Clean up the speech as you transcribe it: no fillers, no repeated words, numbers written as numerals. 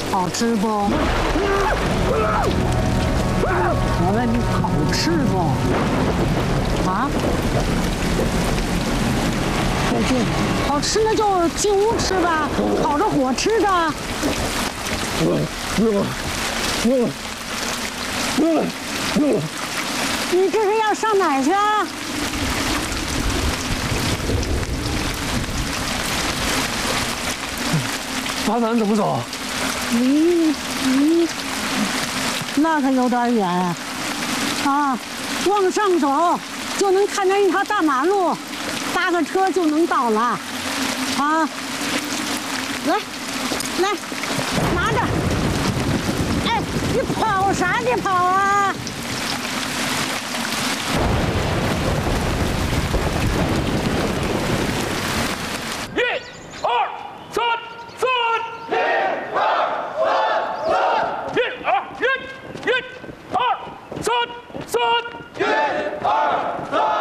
好吃不？我问你好吃不？啊？好吃那就进屋吃吧，烤着火吃的。你这是要上哪儿去啊？ 巴南怎么走？ 那可有点远啊！往上走就能看见一条大马路，搭个车就能到了。啊，来，拿着。哎，你跑啥？你跑啊！ 1、2、3、4。1、2、3、4。1、2、3。